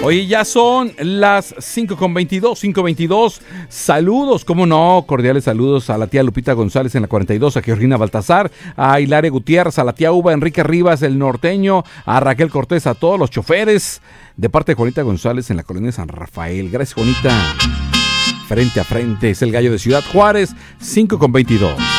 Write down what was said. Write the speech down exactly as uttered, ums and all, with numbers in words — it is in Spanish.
Oye, ya son las cinco con veintidós, cinco veintidós. Saludos, cómo no, cordiales saludos a la tía Lupita González en la cuarenta y dos, a Georgina Baltasar, a Hilaria Gutiérrez, a la tía Uva, Enrique Rivas, el norteño, a Raquel Cortés, a todos los choferes, de parte de Juanita González en la colonia San Rafael. Gracias, Juanita. Frente a frente es el gallo de Ciudad Juárez, cinco con veintidós.